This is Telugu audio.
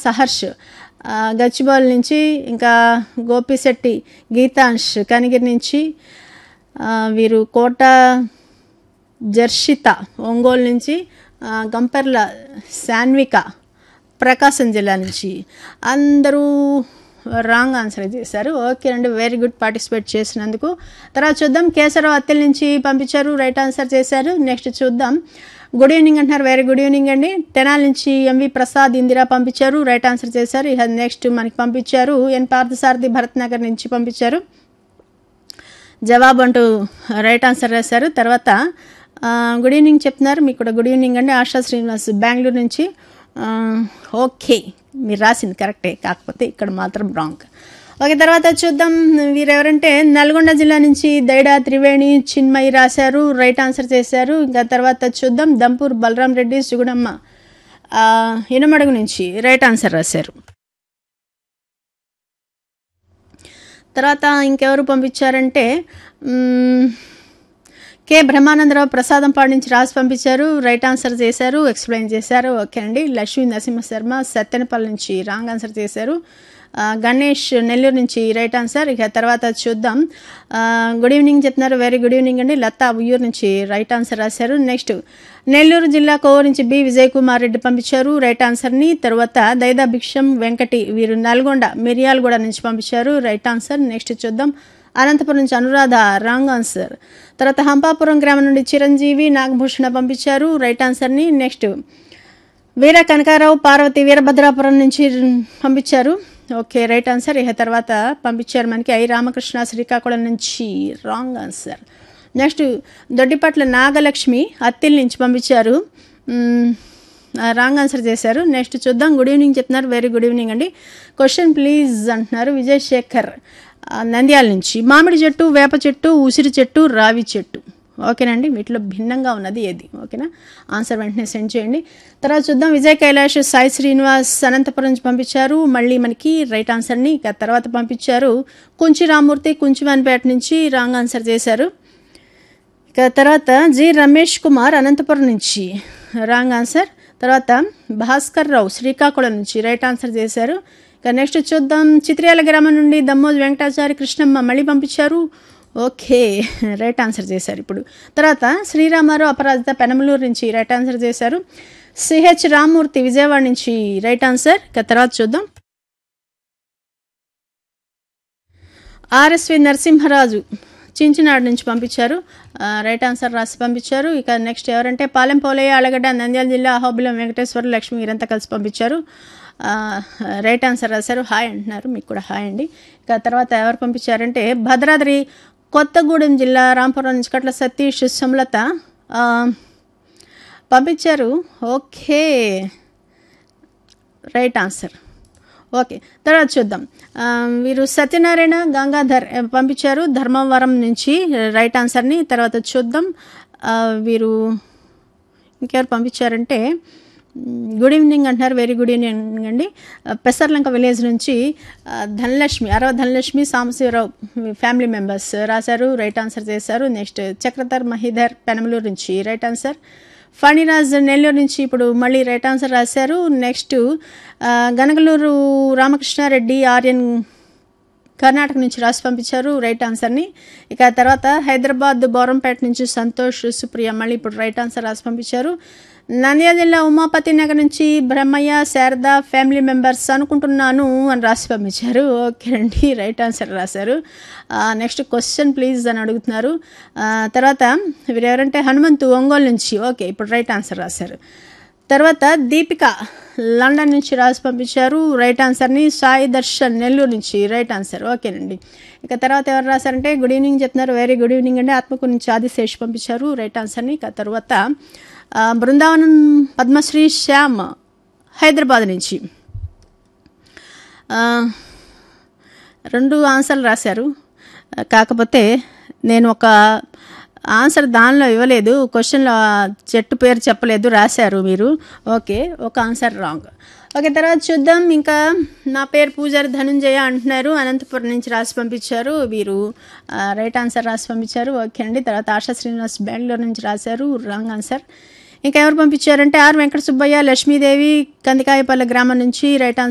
సహర్ష్ గచ్చిబౌలి నుంచి, ఇంకా గోపిశెట్టి గీతాంష్ కనిగిరి నుంచి, వీరు కోట జర్షిత ఒంగోలు నుంచి, గంపెర్ల శాన్విక ప్రకాశం జిల్లా నుంచి. అందరూ రాంగ్ ఆన్సర్ చేశారు. ఓకే అండి, వెరీ గుడ్ పార్టిసిపేట్ చేసినందుకు. తర్వాత చూద్దాం, కేశవరావు అత్తెల నుంచి పంపించారు, రైట్ ఆన్సర్ చేశారు. నెక్స్ట్ చూద్దాం, గుడ్ ఈవినింగ్ అంటున్నారు, వెరీ గుడ్ ఈవినింగ్ అండి. తెనాల నుంచి ఎంవి ప్రసాద్ ఇందిరా పంపించారు, రైట్ ఆన్సర్ చేశారు. ఇక నెక్స్ట్ మనకి పంపించారు ఎన్ పార్థసారథి భరత్ నగర్ నుంచి పంపించారు, జవాబు అంటూ రైట్ ఆన్సర్ రాశారు. తర్వాత గుడ్ ఈవినింగ్ చెప్తున్నారు, మీకు కూడా గుడ్ ఈవినింగ్ అండి. ఆశా శ్రీనివాస్ బెంగళూరు నుంచి. ఓకే, మీరు రాసింది కరెక్టే, కాకపోతే ఇక్కడ మాత్రం రాంగ్. ఓకే, తర్వాత చూద్దాం, వీరెవరంటే నల్గొండ జిల్లా నుంచి దైడా త్రివేణి చిన్మయి రాశారు, రైట్ ఆన్సర్ చేశారు. ఇంకా తర్వాత చూద్దాం, దంపూర్ బలరాం రెడ్డి సుగుణమ్మ ఇనమడుగు నుంచి రైట్ ఆన్సర్ రాశారు. తర్వాత ఇంకెవరు పంపించారంటే కె బ్రహ్మానందరావు ప్రసాదంపాడు నుంచి రాసి పంపించారు, రైట్ ఆన్సర్ చేశారు, ఎక్స్ప్లెయిన్ చేశారు. ఓకే అండి. లక్ష్మీ నరసింహ శర్మ సత్తెనపల్లి నుంచి రాంగ్ ఆన్సర్ చేశారు. గణేష్ నెల్లూరు నుంచి రైట్ ఆన్సర్. ఇక తర్వాత చూద్దాం, గుడ్ ఈవినింగ్ చెప్తున్నారు, వెరీ గుడ్ ఈవినింగ్ అండి. లతా ఉయ్యూరు నుంచి రైట్ ఆన్సర్ రాశారు. నెక్స్ట్ నెల్లూరు జిల్లా కోవూరు నుంచి బి విజయ్ కుమార్ రెడ్డి పంపించారు రైట్ ఆన్సర్ని. తర్వాత దైదా భిక్షం వెంకటి, వీరు నల్గొండ మిర్యాలగూడ నుంచి పంపించారు, రైట్ ఆన్సర్. నెక్స్ట్ చూద్దాం, అనంతపురం నుంచి అనురాధ రాంగ్ ఆన్సర్. తర్వాత హంపాపురం గ్రామం నుండి చిరంజీవి నాగభూషణ పంపించారు, రైట్ ఆన్సర్ని. నెక్స్ట్ వీర కనకారావు పార్వతి వీరభద్రాపురం నుంచి పంపించారు, ఓకే రైట్ ఆన్సర్. ఇక తర్వాత పంపించారు మనకి ఐ రామకృష్ణ శ్రీకాకుళం నుంచి wrong answer. Next Doddipatla Nagalakshmi Attili నుంచి పంపించారు, రాంగ్ ఆన్సర్ చేశారు. నెక్స్ట్ చూద్దాం, గుడ్ ఈవినింగ్ చెప్తున్నారు, వెరీ గుడ్ ఈవినింగ్ అండి. క్వశ్చన్ ప్లీజ్ అంటున్నారు విజయ్ శేఖర్ నంద్యాల నుంచి. మామిడి చెట్టు, వేప చెట్టు, ఉసిరి చెట్టు, రావి చెట్టు. ఓకేనండి, వీటిలో భిన్నంగా ఉన్నది ఏది? ఓకేనా, ఆన్సర్ వెంటనే సెండ్ చేయండి. తర్వాత చూద్దాం, విజయ్ కైలాష్ సాయి శ్రీనివాస్ అనంతపురం నుంచి పంపించారు మళ్ళీ మనకి రైట్ ఆన్సర్ని. ఇక తర్వాత పంపించారు కుంచి రామూర్తి కుంచివాన్పేట నుంచి రాంగ్ ఆన్సర్ చేశారు. ఇక తర్వాత జి రమేష్ కుమార్ అనంతపురం నుంచి రాంగ్ ఆన్సర్. తర్వాత భాస్కర్ రావు శ్రీకాకుళం నుంచి రైట్ ఆన్సర్ చేశారు. ఇక నెక్స్ట్ చూద్దాం, చిత్ర్యాల గ్రామం నుండి దమ్మోజు వెంకటాచారి కృష్ణమ్మ మళ్ళీ పంపించారు, ఓకే రైట్ ఆన్సర్ చేశారు ఇప్పుడు. తర్వాత శ్రీరామారావు అపరాజిత పెనమలూరు నుంచి రైట్ ఆన్సర్ చేశారు. సిహెచ్ రామ్మూర్తి విజయవాడ నుంచి రైట్ ఆన్సర్. ఇక తర్వాత చూద్దాం, ఆర్ఎస్వి నరసింహరాజు చించినాడు నుంచి పంపించారు, రైట్ ఆన్సర్ రాసి పంపించారు. ఇక నెక్స్ట్ ఎవరంటే పాలెం పోలయ్య ఆలగడ్డ నంద్యాల జిల్లా అహోబిలం వెంకటేశ్వర లక్ష్మి వీరంతా కలిసి పంపించారు, రైట్ ఆన్సర్ రాశారు. హాయ్ అంటున్నారు, మీకు కూడా హాయ్ అండి. ఇక తర్వాత ఎవరు పంపించారంటే భద్రాద్రి కొత్తగూడెం జిల్లా రాంపురం నుంచి కట్ల సతీష్ సుమలత పంపించారు, ఓకే రైట్ ఆన్సర్. ఓకే, తర్వాత చూద్దాం, వీరు సత్యనారాయణ గంగాధర్ పంపించారు ధర్మవరం నుంచి రైట్ ఆన్సర్ని. తర్వాత చూద్దాం, వీరు ఇంకెవరు పంపించారంటే గుడ్ ఈవినింగ్ అంటున్నారు, వెరీ గుడ్ ఈవినింగ్ అండి. పెసర్లంక విలేజ్ నుంచి ధనలక్ష్మి ధనలక్ష్మి సాంబశివరావు ఫ్యామిలీ మెంబర్స్ రాశారు, రైట్ ఆన్సర్ చేశారు. నెక్స్ట్ చక్రధర్ మహిధర్ పెనమలూరు నుంచి రైట్ ఆన్సర్. ఫణిరాజ్ నెల్లూరు నుంచి ఇప్పుడు మళ్ళీ రైట్ ఆన్సర్ రాశారు. నెక్స్ట్ గనగలూరు రామకృష్ణారెడ్డి ఆర్యన్ కర్ణాటక నుంచి రాసి పంపించారు రైట్ ఆన్సర్ని. ఇక తర్వాత హైదరాబాద్ బోరంపేట నుంచి సంతోష్ సుప్రియ మళ్ళీ ఇప్పుడు రైట్ ఆన్సర్ రాసి పంపించారు. నంద్యాల జిల్లా ఉమాపతి నగర్ నుంచి బ్రహ్మయ్య శారద ఫ్యామిలీ మెంబర్స్ అనుకుంటున్నాను అని రాసి పంపించారు, ఓకే అండి రైట్ ఆన్సర్ రాశారు. నెక్స్ట్ క్వశ్చన్ ప్లీజ్ అని అడుగుతున్నారు. తర్వాత వీరెవరంటే హనుమంతు ఒంగోలు నుంచి, ఓకే ఇప్పుడు రైట్ ఆన్సర్ రాశారు. తర్వాత దీపిక లండన్ నుంచి రాసి పంపించారు రైట్ ఆన్సర్ని. సాయి దర్శన్ నెల్లూరు నుంచి రైట్ ఆన్సర్, ఓకేనండి. ఇక తర్వాత ఎవరు రాశారంటే గుడ్ ఈవినింగ్ చెప్తున్నారు, వెరీ గుడ్ ఈవినింగ్ అండి. ఆత్మకూరు నుంచి ఆదిశేష్ పంపించారు రైట్ ఆన్సర్ని. ఇక తర్వాత బృందావనం పద్మశ్రీ శ్యామ్ హైదరాబాద్ నుంచి 2 ఆన్సర్లు రాశారు, కాకపోతే నేను ఒక ఆన్సర్ దానిలో ఇవ్వలేదు, క్వశ్చన్లో చెట్టు పేరు చెప్పలేదు, రాశారు మీరు, ఓకే ఒక ఆన్సర్ రాంగ్. ఓకే, తర్వాత చూద్దాం, ఇంకా నా పేరు పూజారి ధనుంజయ అంటున్నారు అనంతపురం నుంచి రాసి పంపించారు, వీరు రైట్ ఆన్సర్ రాసి పంపించారు, ఓకే అండి. తర్వాత ఆశా శ్రీనివాస్ బెంగళూరు నుంచి రాశారు రాంగ్ ఆన్సర్. ఇంకా ఎవరు పంపించారంటే ఆర్ వెంకట సుబ్బయ్య లక్ష్మీదేవి కందికాయపల్లి గ్రామం నుంచి రైట్ ఆన్సర్